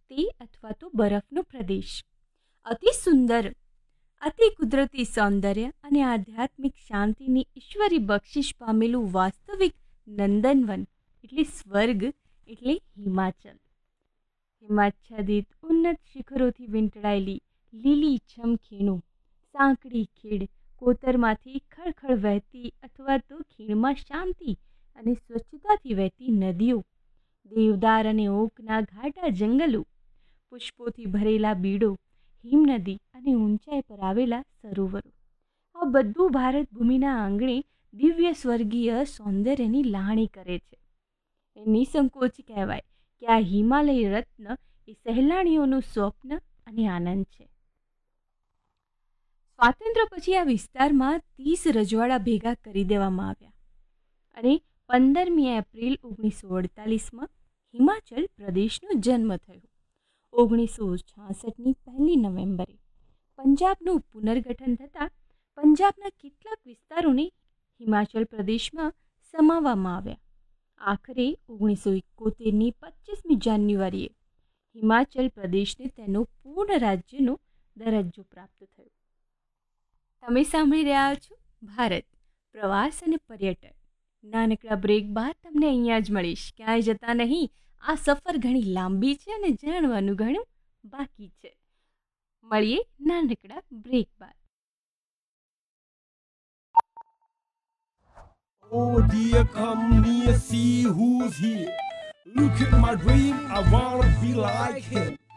તે અથવા તો બરફનો પ્રદેશ. અતિ સુંદર, અતિ કુદરતી સૌંદર્ય અને આધ્યાત્મિક શાંતિની ઈશ્વરી બક્ષિશ પામેલું વાસ્તવિક નંદનવન એટલે સ્વર્ગ એટલે હિમાચલ. હિમાચ્છાદિત ઉન્નત શિખરોથી વીંટળાયેલી લીલીછમ ખીણો, સાંકડી ખેડ, કોતરમાંથી ખળખળ વહેતી અથવા તો ખીણમાં શાંતિ અને સ્વચ્છતાથી વહેતી નદીઓ, દેવદાર અને ઓકના ઘાટા જંગલો, પુષ્પોથી ભરેલા બીડો, હિમનદી અને ઊંચાઈ પર આવેલા સરોવરો, આ બધું ભારત ભૂમિના આંગણે દિવ્ય સ્વર્ગીય સૌંદર્યની લાણી કરે છે. એ નિસંકોચ કહેવાય કે આ હિમાલય રત્ન એ સહેલાણીઓનું સ્વપ્ન અને આનંદ છે. સ્વાતંત્ર્ય પછી આ વિસ્તારમાં 30 રજવાડા ભેગા કરી દેવામાં આવ્યા અને 15મી એપ્રિલ 1948માં હિમાચલ પ્રદેશનો જન્મ થયો. 1966ની 1 નવેમ્બરે પંજાબનું પુનર્ગઠન થતાં પંજાબના કેટલાક વિસ્તારોને હિમાચલ પ્રદેશમાં સમાવવામાં આવ્યા. આખરે 1971ની 25મી જાન્યુઆરીએ હિમાચલ પ્રદેશને તેનો પૂર્ણ રાજ્યનો દરજ્જો પ્રાપ્ત થયો. તમે સાંભળી રહ્યા છો ભારત પ્રવાસ અને પર્યટન. નાનકડા બ્રેક બાદ તમને અહીંયા જ મળીશ, ક્યાંય જતા નહીં. આ સફર ઘણી લાંબી છે અને જાણવાનું ઘણું બાકી છે. મળીએ નાનકડા બ્રેક બાદ. Oh dear, come near, see who's here. Look at my dream, I wanna be like him.